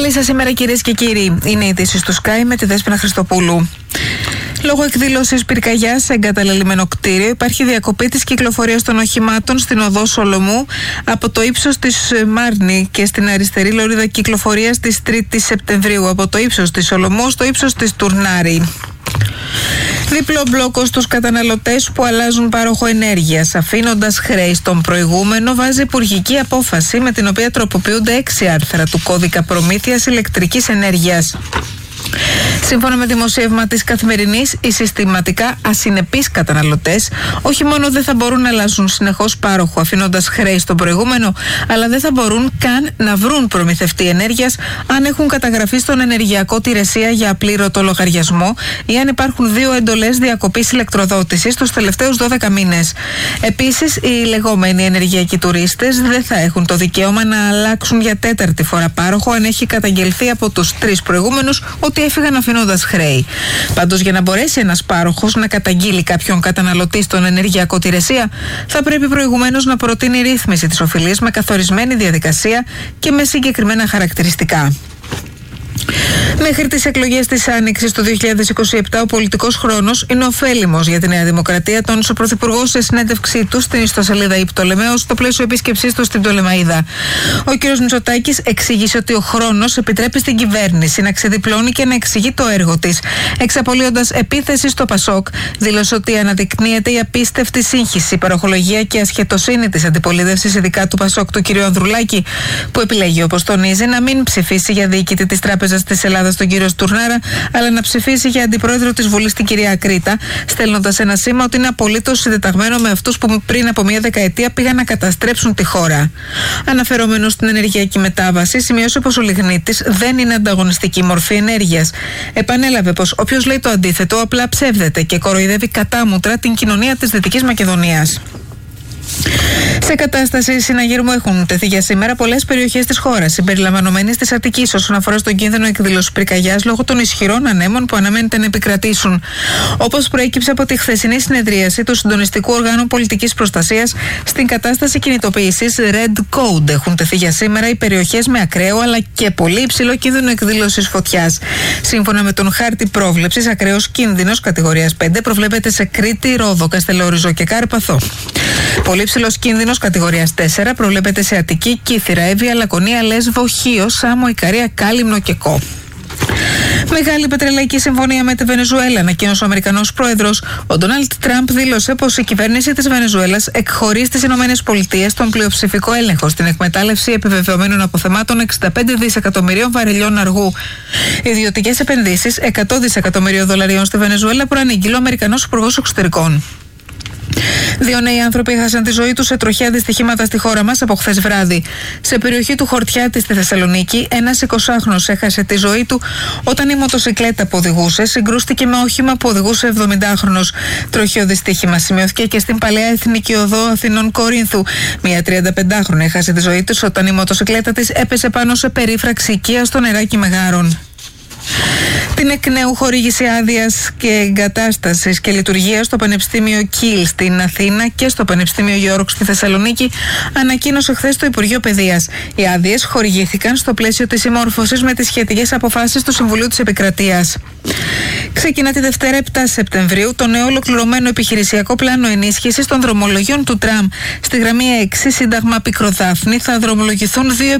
Καλή σας ημέρα, κυρίες και κύριοι. Είναι οι ειδήσεις του Sky με τη Δέσποινα Χριστοπούλου. Λόγω εκδήλωσης πυρκαγιάς σε εγκαταλελειμμένο κτίριο, υπάρχει διακοπή της κυκλοφορίας των οχημάτων στην οδό Σολομού από το ύψος της Μάρνη και στην αριστερή λωρίδα κυκλοφορίας της 3ης Σεπτεμβρίου, από το ύψος της Σολομού στο ύψος της Τουρνάρη. Διπλό μπλόκο στους καταναλωτές που αλλάζουν πάροχο ενέργειας, αφήνοντας χρέη στον προηγούμενο, βάζει υπουργική απόφαση με την οποία τροποποιούνται 6 άρθρα του κώδικα προμήθειας ηλεκτρικής ενέργειας. Σύμφωνα με δημοσίευμα της Καθημερινής, οι συστηματικά ασυνεπείς καταναλωτές όχι μόνο δεν θα μπορούν να αλλάζουν συνεχώς πάροχο αφήνοντας χρέη στον προηγούμενο, αλλά δεν θα μπορούν καν να βρουν προμηθευτή ενέργειας αν έχουν καταγραφεί στον ενεργειακό υπηρεσία για απλήρωτο λογαριασμό ή αν υπάρχουν 2 εντολές διακοπής ηλεκτροδότησης τους τελευταίους 12 μήνες. Επίσης, οι λεγόμενοι ενεργειακοί τουρίστες δεν θα έχουν το δικαίωμα να αλλάξουν για 4η φορά πάροχο αν έχει καταγγελθεί από τους 3 προηγούμενους ότι έφυγαν αφήνοντας χρέη. Πάντως, για να μπορέσει ένας πάροχος να καταγγείλει κάποιον καταναλωτή στον ενεργειακό υπηρεσία, θα πρέπει προηγουμένως να προτείνει ρύθμιση της οφειλής με καθορισμένη διαδικασία και με συγκεκριμένα χαρακτηριστικά. Μέχρι τις εκλογές της Άνοιξης του 2027, ο πολιτικός χρόνος είναι ωφέλιμος για τη Νέα Δημοκρατία, τόνισε ο Πρωθυπουργός σε συνέντευξή του στην ιστοσελίδα η Πτολεμαίος στο πλαίσιο επίσκεψής του στην Πτολεμαΐδα. Ο κ. Μητσοτάκης εξήγησε ότι ο χρόνος επιτρέπει στην κυβέρνηση να ξεδιπλώνει και να εξηγεί το έργο της. Εξαπολύοντας επίθεση στο Πασόκ, δήλωσε ότι αναδεικνύεται η απίστευτη σύγχυση, παροχολογία και ασχετοσύνη της αντιπολίτευσης, ειδικά του Πασόκ του κ. Ανδρουλάκη, που επιλέγει, όπως τονίζει, να μην ψηφίσει για διοικητή της Τράπεζας της Ελλάδας τον κύριο Στουρνάρα, αλλά να ψηφίσει για αντιπρόεδρο της Βουλής την κυρία Κρήτα, στέλνοντας ένα σήμα ότι είναι απολύτως συνδεταγμένο με αυτούς που πριν από μία δεκαετία πήγαν να καταστρέψουν τη χώρα. Αναφερόμενος στην ενεργειακή μετάβαση, σημειώσε πως ο λιγνίτης δεν είναι ανταγωνιστική μορφή ενέργειας. Επανέλαβε πως όποιος λέει το αντίθετο απλά ψεύδεται και κοροϊδεύει κατάμουτρα την κοινωνία της Δυτικής Μακεδονίας. Σε κατάσταση συναγερμού έχουν τεθεί για σήμερα πολλές περιοχές της χώρας, συμπεριλαμβανομένης της Αττικής, όσον αφορά στον κίνδυνο εκδήλωσης πυρκαγιάς λόγω των ισχυρών ανέμων που αναμένεται να επικρατήσουν. Όπως προέκυψε από τη χθεσινή συνεδρίαση του Συντονιστικού Οργάνου Πολιτικής Προστασίας, στην κατάσταση κινητοποίησης Red Code έχουν τεθεί για σήμερα οι περιοχές με ακραίο αλλά και πολύ υψηλό κίνδυνο εκδήλωσης φωτιάς. Σύμφωνα με τον χάρτη πρόβλεψης, ακραίος κίνδυνος κατηγορίας 5 προβλέπεται σε Κρήτη, Ρόδο, Καστελόριζο και Κάρπαθο. Πολύ υψηλός κίνδυνος κατηγορίας 4 προβλέπεται σε Αττική, Κύθυρα, Εύβοια, Λακωνία, Λέσβο, Χίο, Σάμο, Ικαρία, Κάλυμνο και Κο. Μεγάλη πετρελαϊκή συμφωνία με τη Βενεζουέλα, ανακοίνωσε ο Αμερικανός πρόεδρος. Ο Ντόναλντ Τραμπ δήλωσε πως η κυβέρνηση της Βενεζουέλας εκχωρεί στις ΗΠΑ τον πλειοψηφικό έλεγχο στην εκμετάλλευση επιβεβαιωμένων αποθεμάτων 65 δισεκατομμυρίων βαρελιών αργού. Ιδιωτικές επενδύσεις 100 δισεκατομμυρίων δολαρίων στη Βενεζουέλα προανήγγειλε ο Αμερικανός Υπουργός Εξωτερικών. 2 νέοι άνθρωποι έχασαν τη ζωή τους σε τροχαία δυστυχήματα στη χώρα μας από χθες βράδυ. Σε περιοχή του Χορτιάτη στη Θεσσαλονίκη, ένας 20χρονος έχασε τη ζωή του όταν η μοτοσικλέτα που οδηγούσε συγκρούστηκε με όχημα που οδηγούσε 70χρονος. Τροχαίο δυστύχημα σημειώθηκε και στην παλαιά Εθνική Οδό Αθηνών Κορίνθου. Μια 35χρονη έχασε τη ζωή της όταν η μοτοσικλέτα της έπεσε πάνω σε περίφραξη οικία στο νεράκι Μεγάρων. Την εκ νέου χορήγηση άδειας και εγκατάστασης και λειτουργίας στο Πανεπιστήμιο Κιλ στην Αθήνα και στο Πανεπιστήμιο Γιόρκ στη Θεσσαλονίκη ανακοίνωσε χθες το Υπουργείο Παιδείας. Οι άδειες χορηγήθηκαν στο πλαίσιο της συμμόρφωσης με τις σχετικές αποφάσεις του Συμβουλίου της Επικρατείας. Ξεκινά τη Δευτέρα 7 Σεπτεμβρίου το νέο ολοκληρωμένο επιχειρησιακό πλάνο ενίσχυσης των δρομολογιών του τραμ. Στη γραμμή 6 Σύνταγμα Πικροδάφνη θα δρομολογηθούν 2